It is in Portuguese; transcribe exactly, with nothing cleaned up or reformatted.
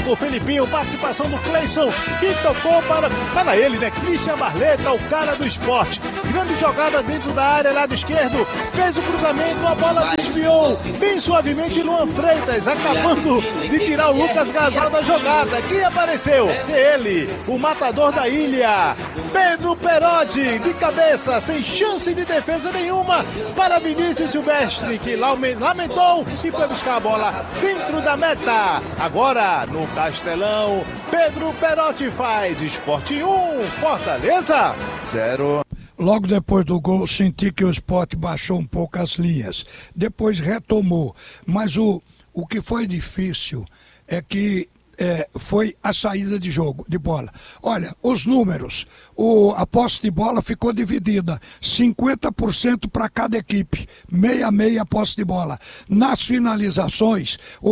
o Felipinho, participação do Cleison, que tocou para, para ele, né? Christian Barleta, o cara do esporte. Grande jogada dentro da área, lado esquerdo, fez o cruzamento, a bola desviou bem suavemente Luan Freitas, acabando de tirar o Lucas Gasal da jogada. Quem apareceu? Ele, o matador da ilha, Pedro Perotti, de cabeça, sem chance de defesa nenhuma, para Vinícius Silvestre, que lamentou e foi buscar a bola dentro da meta. Agora, no Castelão, Pedro Perotti faz Sport um, Fortaleza zero. Logo depois do gol, senti que o Sport baixou um pouco as linhas. Depois retomou. Mas o, o que foi difícil é que é, foi a saída de jogo, de bola. Olha, os números. O, a posse de bola ficou dividida. cinquenta por cento para cada equipe. Meia, meia posse de bola. Nas finalizações, o